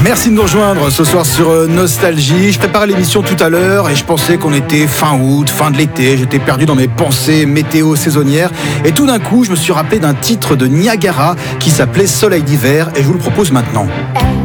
Merci de nous rejoindre ce soir sur Nostalgie. Je préparais l'émission tout à l'heure et je pensais qu'on était fin août, fin de l'été. J'étais perdu dans mes pensées météo saisonnières. Et tout d'un coup, je me suis rappelé d'un titre de Niagara qui s'appelait Soleil d'hiver et je vous le propose maintenant.